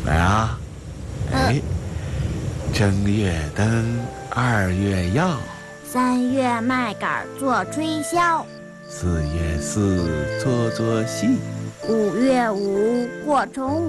来啊！哎，正月灯，2月药 ，3月麦秆做吹箫 ，4月4做戏 ，5月5过重